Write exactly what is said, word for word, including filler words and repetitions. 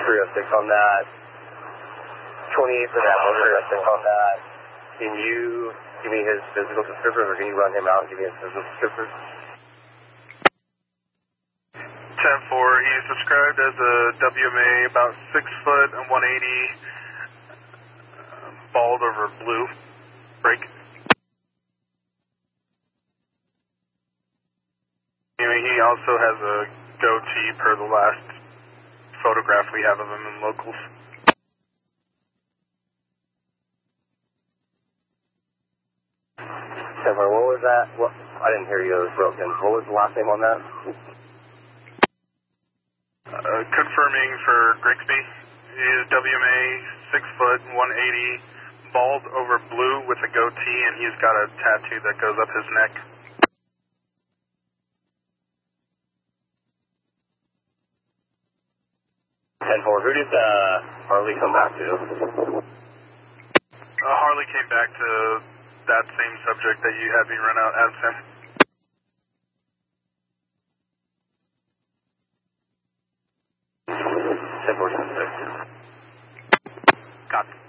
three oh six on that. twenty-eight for that one, three oh six on that. Can you give me his physical descriptors, or can you run him out and give me his physical descriptors? ten four, he's described as a W M A, about six foot and one eighty, uh, bald over blue, break. He also has a goatee per the last photograph we have of him in locals. ten four, what was that? What? I didn't hear you, it was broken. What was the last name on that? Uh, confirming for Grigsby, he is W M A, six foot, one eighty, bald over blue with a goatee, and he's got a tattoo that goes up his neck. ten four, who did uh, Harley come back to? Uh, Harley came back to that same subject that you had me run out as him. ten four, Got